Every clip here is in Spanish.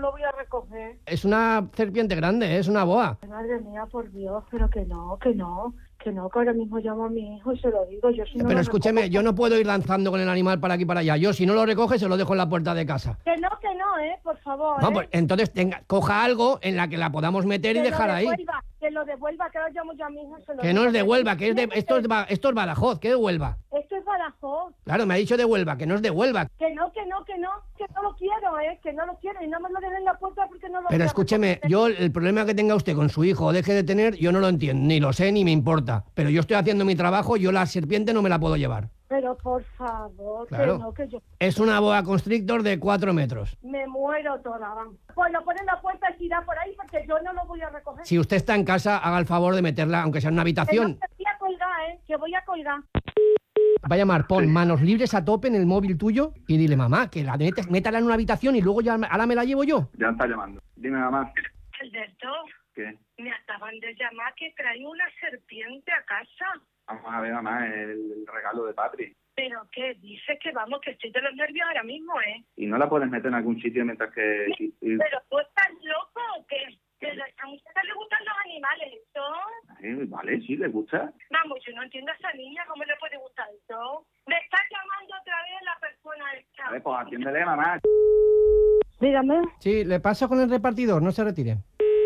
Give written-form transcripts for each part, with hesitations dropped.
lo voy a recoger. Es una serpiente grande, es una boa. Madre mía, por Dios, pero que ahora mismo llamo a mi hijo y se lo digo. Yo si no Pero lo escúcheme, recojo, yo no puedo ir lanzando con el animal para aquí y para allá. Yo, si no lo recoge, se lo dejo en la puerta de casa. Que no, por favor. No, pues entonces coja algo en la que la podamos meter y dejar ahí. Que lo devuelva, que ahora llamo yo a mi hijo y se lo Que digo. no es de Huelva, que es de... Esto es Badajoz, ¿qué de Huelva? Esto es Badajoz. Claro, me ha dicho de Huelva, que no es de Huelva. Que no lo quiero, que no lo quiero y no me lo dejen en la puerta porque no lo Pero voy a escúcheme, recoger. yo el problema que tenga usted con su hijo o deje de tener, yo no lo entiendo, ni lo sé, ni me importa. Pero yo estoy haciendo mi trabajo, yo la serpiente no me la puedo llevar. Pero por favor, Claro. que no, que yo Es una boa constrictor de 4 metros. me muero toda, vamos. Pues lo pone en la puerta y tira por ahí porque yo no lo voy a recoger. Si usted está en casa, haga el favor de meterla, aunque sea en una Que no, habitación. que voy a colgar, que voy a colgar. Va a llamar, pon manos libres a tope en el móvil tuyo y dile, mamá, que la métala en una habitación y luego ya ahora me la llevo yo. Ya está llamando. Dime, mamá. Alberto, ¿Qué? me acaban de llamar que trae una serpiente a casa. Vamos a ver, mamá, el regalo de Patri. ¿Pero qué? Dices que vamos, que estoy de los nervios ahora mismo, ¿eh? ¿Y no la puedes meter en algún sitio mientras que... ¿Pero tú estás loco o qué? ¿Que a usted le gustan los animales, esto? Vale, sí, ¿le gusta? Vamos, yo no entiendo a esa niña, ¿cómo le puede gustar esto? Me está llamando otra vez la persona esta. A ver, pues atiéndele, mamá. Dígame. Sí, le paso con el repartidor, no se retire.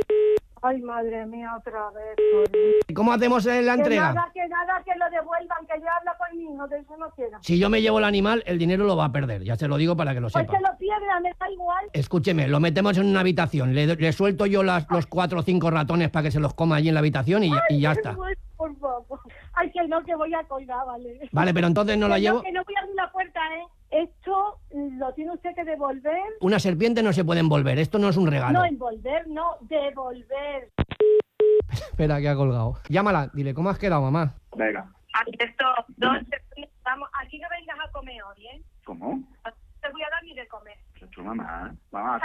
Ay, madre mía, otra vez. ¿Cómo hacemos la entrega? Que lo devuelvan, que yo hablo con mi hijo, de eso no quiero. Si yo me llevo el animal, el dinero lo va a perder, ya se lo digo para que lo Pues sepa. que lo pierda, me da igual. Escúcheme, lo metemos en una habitación, le suelto yo los 4 o 5 ratones para que se los coma allí en la habitación y ya está. Por favor. Ay, que voy a colgar, vale. Vale, pero entonces no la llevo. Que no voy a abrir la puerta, ¿eh? Esto lo tiene usted que devolver. Una serpiente no se puede envolver, esto no es un regalo. No envolver, no, devolver. Espera, que ha colgado. Llámala, dile, ¿cómo has quedado, mamá? Venga. Esto, vamos, aquí no vengas a comer hoy, ¿eh? ¿Cómo? Te voy a dar ni de comer. Tu mamá. Vamos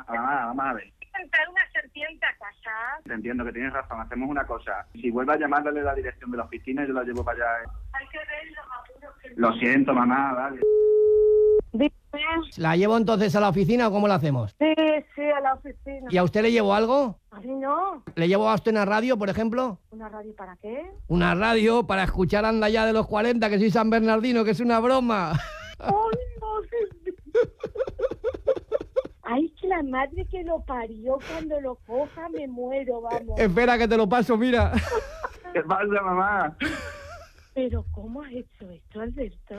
a ver. Entrar una serpiente a casa. Te entiendo que tienes razón. Hacemos una cosa. Si vuelve a llamarle la dirección de la oficina, yo la llevo para allá. Hay que ver los apuros que... Lo siento, mamá, vale. Dime. ¿La llevo entonces a la oficina o cómo la hacemos? Sí, a la oficina. ¿Y a usted le llevo algo? A mí no. ¿Le llevo a usted una radio, por ejemplo? ¿Una radio para qué? Una radio para escuchar Anda Ya de los 40, que soy San Bernardino, que es una broma. ¡Ay, no! Ay, que la madre que lo parió, cuando lo coja me muero, vamos. Espera que te lo paso, mira. ¿Qué pasa, mamá? Pero ¿cómo has hecho esto, Alberto?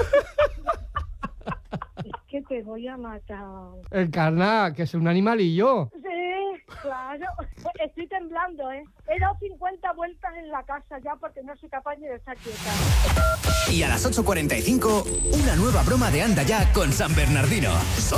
Es que te voy a matar. El carnal, que es un animalillo. Sí, claro. Estoy temblando, ¿eh? He dado 50 vueltas en la casa ya porque no soy capaz ni de estar quieta. Y a las 8:45, una nueva broma de Anda Ya con San Bernardino.